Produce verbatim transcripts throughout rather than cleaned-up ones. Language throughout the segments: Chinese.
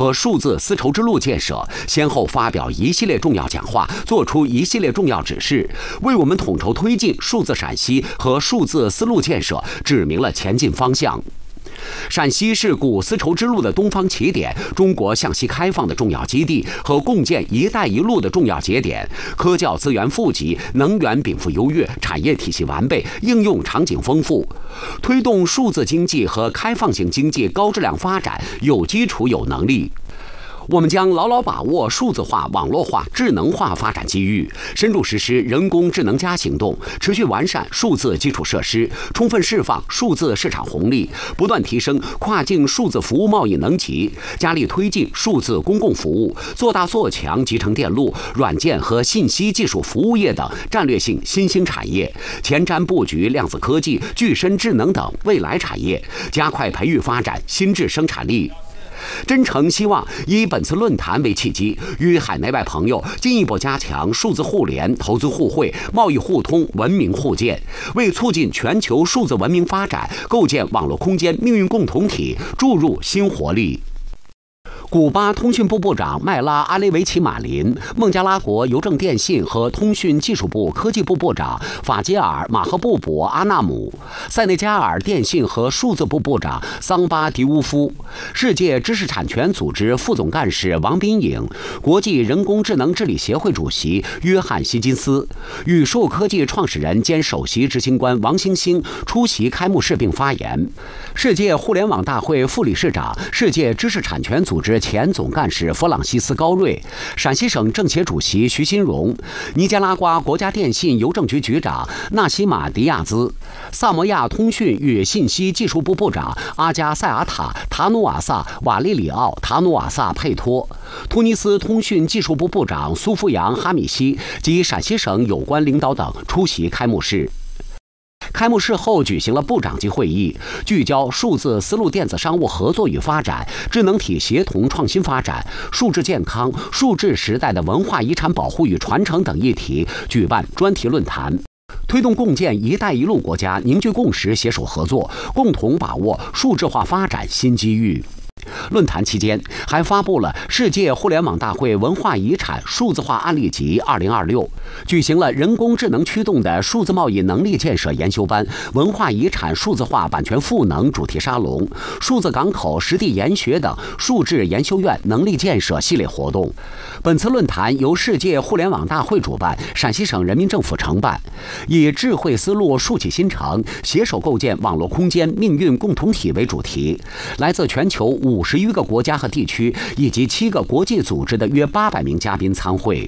和数字丝绸之路建设，先后发表一系列重要讲话，作出一系列重要指示，为我们统筹推进数字陕西和数字丝路建设指明了前进方向。陕西是古丝绸之路的东方起点，中国向西开放的重要基地和共建“一带一路”的重要节点，科教资源富集，能源禀赋优越，产业体系完备，应用场景丰富，推动数字经济和开放型经济高质量发展有基础有能力。我们将牢牢把握数字化、网络化、智能化发展机遇，深入实施人工智能加行动，持续完善数字基础设施，充分释放数字市场红利，不断提升跨境数字服务贸易能级，加力推进数字公共服务，做大做强集成电路、软件和信息技术服务业等战略性新兴产业，前瞻布局量子科技、具身智能等未来产业，加快培育发展新质生产力。真诚希望以本次论坛为契机，与海内外朋友进一步加强数字互联、投资互惠、贸易互通、文明互鉴，为促进全球数字文明发展、构建网络空间命运共同体注入新活力。古巴通讯部部长麦拉阿雷维奇马林、孟加拉国邮政电信和通讯技术部科技部部长法吉尔马赫布博阿纳姆、塞内加尔电信和数字部部长桑巴迪乌夫、世界知识产权组织副总干事王斌颖、国际人工智能治理协会主席约翰希金斯、宇树科技创始人兼首席执行官王星星出席开幕式并发言。世界互联网大会副理事长、世界知识产权组织前总干事弗朗西斯高瑞、陕西省政协主席徐新荣、尼加拉瓜国家电信邮政局局长纳西马迪亚兹、萨摩亚通讯与信息技术部部长阿加塞阿塔塔努瓦萨瓦利里奥塔努瓦萨佩托、突尼斯通讯技术部部长苏富扬哈米西及陕西省有关领导等出席开幕式。开幕式后举行了部长级会议，聚焦数字丝路电子商务合作与发展、智能体协同创新发展、数字健康、数字时代的文化遗产保护与传承等议题，举办专题论坛，推动共建“一带一路”国家凝聚共识、携手合作，共同把握数字化发展新机遇。论坛期间，还发布了世界互联网大会文化遗产数字化案例集二零二六，举行了人工智能驱动的数字贸易能力建设研修班、文化遗产数字化版权赋能主题沙龙、数字港口实地研学等数智研修院能力建设系列活动。本次论坛由世界互联网大会主办，陕西省人民政府承办，以智慧丝路竖起新城，携手构建网络空间命运共同体为主题，来自全球五十余个国家和地区以及七个国际组织的约八百名嘉宾参会。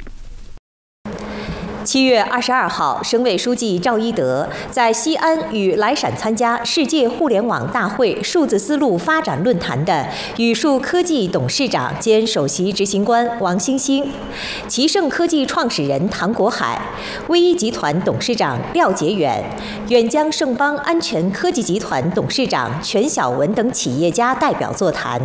七月二十二号，省委书记赵一德在西安与来陕参加世界互联网大会数字丝路发展论坛的宇树科技董事长兼首席执行官王星星、奇盛科技创始人唐国海、威一集团董事长廖杰远、远江盛邦安全科技集团董事长全晓文等企业家代表座谈。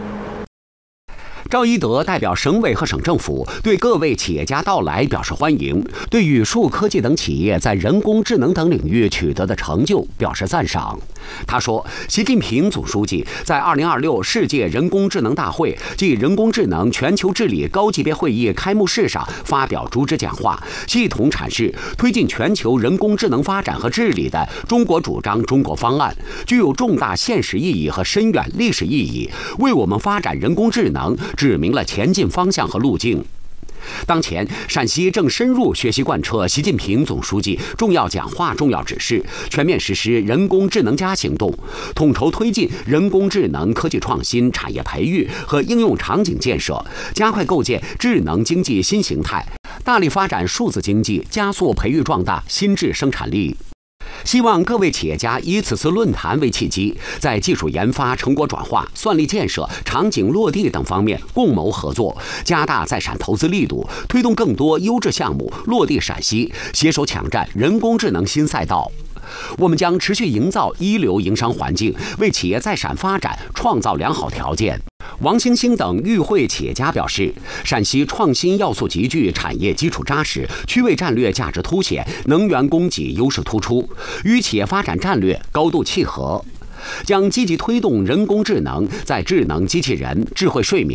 赵一德代表省委和省政府对各位企业家到来表示欢迎，对宇树科技等企业在人工智能等领域取得的成就表示赞赏。他说，习近平总书记在二零二六世界人工智能大会暨人工智能全球治理高级别会议开幕式上发表主旨讲话，系统阐释推进全球人工智能发展和治理的中国主张、中国方案，具有重大现实意义和深远历史意义，为我们发展人工智能指明了前进方向和路径。当前，陕西正深入学习贯彻习近平总书记重要讲话、重要指示，全面实施人工智能加行动，统筹推进人工智能科技创新、产业培育和应用场景建设，加快构建智能经济新形态，大力发展数字经济，加速培育壮大新质生产力。希望各位企业家以此次论坛为契机，在技术研发、成果转化、算力建设、场景落地等方面共谋合作，加大在陕投资力度，推动更多优质项目落地陕西，携手抢占人工智能新赛道。我们将持续营造一流营商环境，为企业在陕发展创造良好条件。王星星等与会企业家表示，陕西创新要素集聚，产业基础扎实，区位战略价值凸显，能源供给优势突出，与企业发展战略高度契合，将积极推动人工智能在智能机器人、智慧睡眠、